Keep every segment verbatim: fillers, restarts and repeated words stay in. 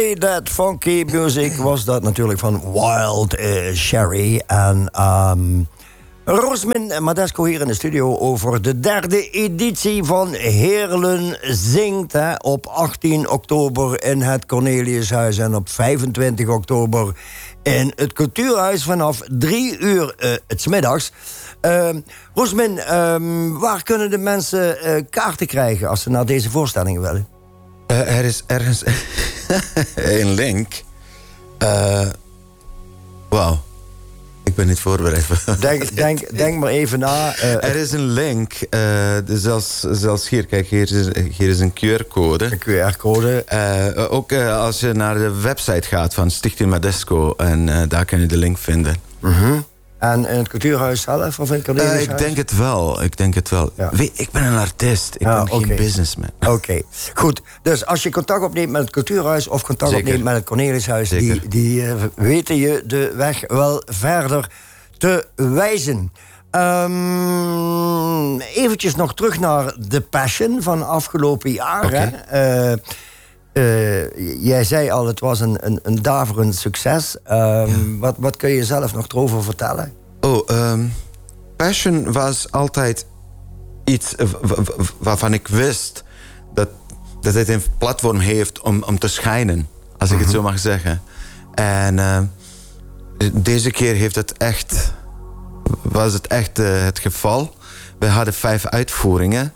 Play That Funky Music was dat natuurlijk van Wild uh, Sherry. En um, Roosmin Madesco hier in de studio over de derde editie van Heerlen Zingt. Hè, op achttien oktober in het Corneliushuis en op vijfentwintig oktober in het Cultuurhuis vanaf drie uur uh, 's middags. Uh, Roosmin, uh, waar kunnen de mensen uh, kaarten krijgen als ze naar deze voorstellingen willen? Uh, er is ergens een link. Uh, Wauw. Ik ben niet voorbereid. Denk, denk, denk maar even na. Uh, er is een link. Uh, zelfs, zelfs hier, kijk, hier is, hier is een Q R-code. Een Q R-code. Uh, ook uh, als je naar de website gaat van Stichting Madesco. En uh, daar kun je de link vinden. Mm-hmm. En in het Cultuurhuis zelf? Of in het Corneliushuis? Uh, ik denk het wel. Ik denk het wel. Ja. Weet, ik ben een artiest. Ik ja, ben okay. geen businessman. Oké, okay. Goed. Dus als je contact opneemt met het Cultuurhuis of contact Zeker. opneemt met het Corneliushuis, die, die uh, weten je de weg wel verder te wijzen. Um, eventjes nog terug naar The Passion van afgelopen jaar. Okay. Hè? Uh, uh, jij zei al, het was een, een, een daverend succes. Um, ja. wat, wat kun je zelf nog erover vertellen? Oh, um, Passion was altijd iets waarvan ik wist dat, dat het een platform heeft om, om te schijnen, als ik mm-hmm. het zo mag zeggen. En uh, deze keer heeft het echt, was het echt uh, het geval. We hadden vijf uitvoeringen.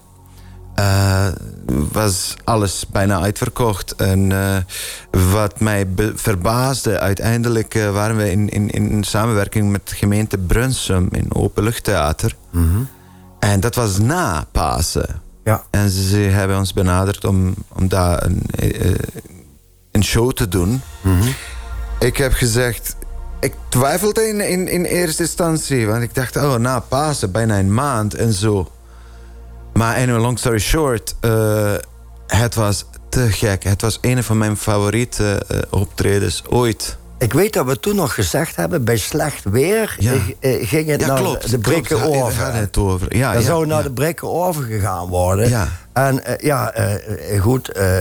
Uh, was alles bijna uitverkocht. En uh, wat mij be- verbaasde, uiteindelijk uh, waren we in, in, in samenwerking met de gemeente Brunsum in Openluchttheater. Mm-hmm. En dat was na Pasen. Ja. En ze hebben ons benaderd om, om daar een, uh, een show te doen. Mm-hmm. Ik heb gezegd, ik twijfelde in, in, in eerste instantie, want ik dacht, oh, na Pasen, bijna een maand en zo. Maar anyway, long story short, uh, het was te gek. Het was een van mijn favoriete uh, optredens ooit. Ik weet dat we toen nog gezegd hebben, bij slecht weer ja. uh, ging het ja, naar klopt, de Brikken-Oven. Ja, het over. Ja, Dan ja, zou naar ja. de Brikken-Oven gegaan worden. Ja. En uh, ja, uh, goed... Uh,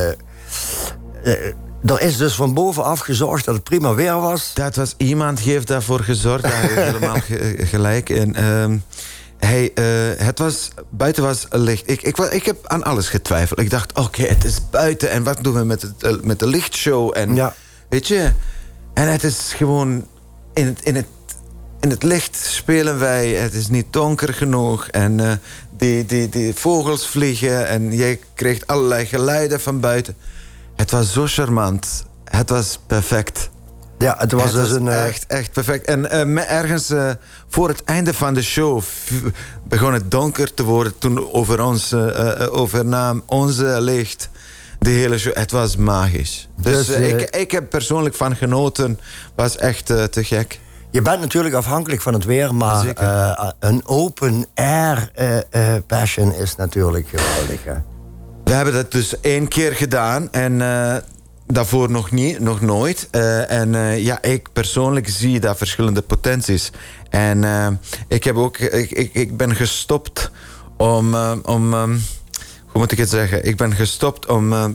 uh, er is dus van bovenaf gezorgd dat het prima weer was. Dat was iemand heeft daarvoor gezorgd. Daar heeft helemaal ge- gelijk. En, uh, hey, uh, het was, buiten was licht. Ik, ik, ik heb aan alles getwijfeld. Ik dacht, oké, okay, het is buiten. En wat doen we met, het, uh, met de lichtshow? En, ja. Weet je? En het is gewoon... In het, in, het, in het licht spelen wij. Het is niet donker genoeg. En uh, die, die, die vogels vliegen. En je krijgt allerlei geluiden van buiten. Het was zo charmant. Het was perfect. Ja, het was het dus was een... Uh... Echt, echt perfect. En uh, ergens uh, voor het einde van de show begon het donker te worden. Toen over ons uh, uh, overnam onze licht de hele show. Het was magisch. Dus, dus uh, ik, ik heb persoonlijk van genoten. Was echt uh, te gek. Je bent natuurlijk afhankelijk van het weer, maar uh, een open air uh, uh, Passion is natuurlijk geweldig. Hè? We hebben dat dus één keer gedaan en uh, daarvoor nog niet, nog nooit. Uh, en uh, ja, ik persoonlijk zie daar verschillende potenties. En uh, ik heb ook, ik, ik, ik ben gestopt om, uh, om um, hoe moet ik het zeggen? Ik ben gestopt om uh,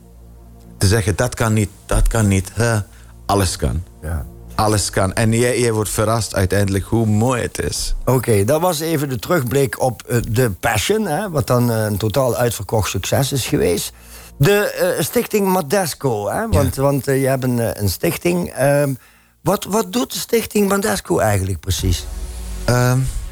te zeggen, dat kan niet, dat kan niet. Uh, alles kan. Ja. Alles kan. En jij, jij wordt verrast uiteindelijk hoe mooi het is. Oké, okay, dat was even de terugblik op uh, de Passion, hè, wat dan uh, een totaal uitverkocht succes is geweest. De uh, stichting Madesco, hè, want, ja. want uh, je hebt een, uh, een stichting. Uh, wat, wat doet de stichting Madesco eigenlijk precies? Uh,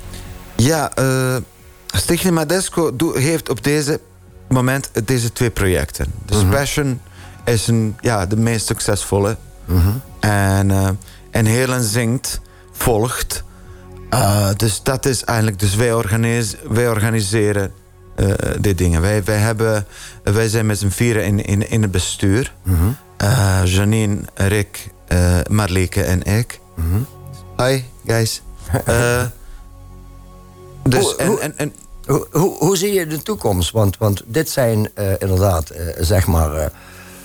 ja, uh, stichting Madesco do, heeft op deze moment deze twee projecten. Dus mm-hmm. Passion is een, ja, de meest succesvolle. Mm-hmm. En, uh, en Heerlen Zingt volgt. Uh, dus dat is eigenlijk... Dus wij, organis- wij organiseren uh, die dingen. Wij, wij, hebben, wij zijn met z'n vieren in, in, in het bestuur. Mm-hmm. Uh, Janine, Rick, uh, Marleke en ik. Mm-hmm. Hi, guys. Uh, dus hoe, en, hoe, en, en, hoe, hoe, hoe zie je de toekomst? Want, want dit zijn uh, inderdaad, uh, zeg maar... Uh,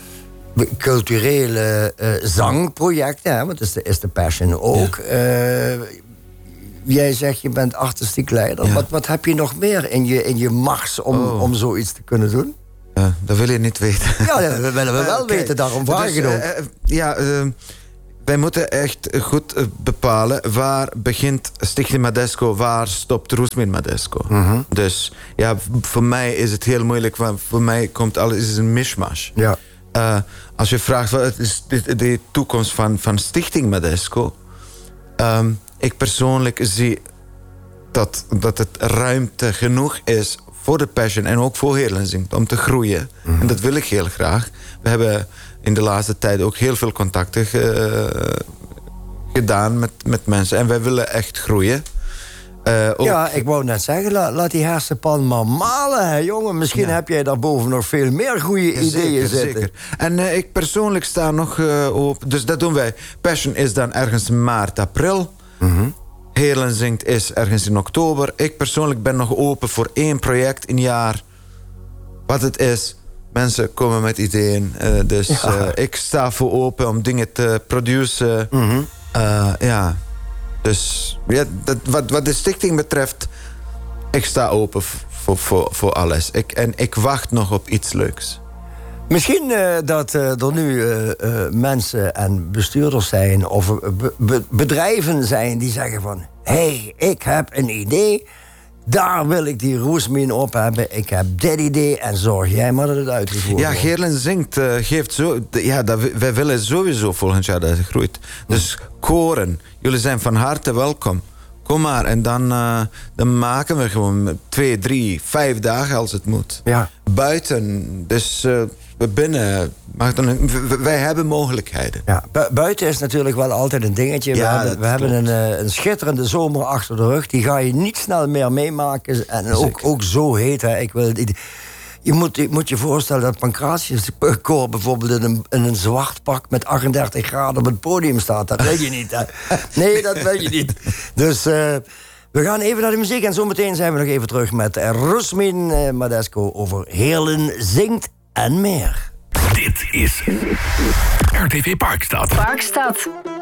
culturele uh, zangprojecten, hè, want dat is de, is de Passion ook. Ja. Uh, jij zegt, je bent artistiek leider. Ja. Wat, wat heb je nog meer in je, in je mars om, oh. om zoiets te kunnen doen? Uh, dat wil je niet weten. Ja, dat willen we wel uh, weten, daarom vraag je dus, ook. Uh, ja, uh, wij moeten echt goed uh, bepalen waar begint Stichting Madesco, waar stopt Roesmin Madesco. Uh-huh. Dus ja, voor mij is het heel moeilijk, want voor mij komt alles is een mishmash. Ja. Uh, als je vraagt wat is de, de toekomst van, van Stichting Madesco, um, ik persoonlijk zie dat, dat het ruimte genoeg is voor de Passion en ook voor Heerlen Zingt om te groeien. Mm. En dat wil ik heel graag. We hebben in de laatste tijd ook heel veel contacten ge, gedaan met, met mensen. En wij willen echt groeien. Uh, ook... Ja, ik wou net zeggen, laat, laat die hersenpan maar malen, hè, jongen. Misschien ja. heb jij daarboven nog veel meer goede ja, ideeën zeker, zitten. Zeker. En uh, ik persoonlijk sta nog uh, op... Dus dat doen wij. Passion is dan ergens maart, april. Mm-hmm. Heerlen Zingt is ergens in oktober. Ik persoonlijk ben nog open voor één project in jaar. Wat het is. Mensen komen met ideeën. Uh, dus ja. uh, ik sta voor open om dingen te produceren. Mm-hmm. Uh, ja. Dus ja, dat, wat, wat de stichting betreft... ik sta open voor, voor, voor alles. Ik, en ik wacht nog op iets leuks. Misschien uh, dat uh, er nu uh, uh, mensen en bestuurders zijn... of be- be- bedrijven zijn die zeggen van... hé, hey, ik heb een idee... daar wil ik die Roesmin op hebben. Ik heb dit idee en zorg jij maar dat het uitgevoerd ja, wordt. Ja, Heerlen Zingt uh, geeft zo... Ja, dat, wij willen sowieso volgend jaar dat het groeit. Dus koren, jullie zijn van harte welkom. Kom maar, en dan, uh, dan maken we gewoon twee, drie, vijf dagen als het moet. Ja. Buiten, dus uh, binnen... Maar dan, wij hebben mogelijkheden. Ja, bu- buiten is natuurlijk wel altijd een dingetje. Ja, we hebben, we hebben een, uh, een schitterende zomer achter de rug. Die ga je niet snel meer meemaken. En ook, ook zo heet. Hè. Ik wil, je, moet, je moet je voorstellen dat Pancratius Koor bijvoorbeeld... in een, in een zwart pak met achtendertig graden op het podium staat. Dat wil je niet. Hè. Nee, dat wil je niet. Dus... Uh, we gaan even naar de muziek en zometeen zijn we nog even terug met Roesmin uh, Madesco over Heerlen Zingt en meer. Dit is R T V Parkstad. Parkstad.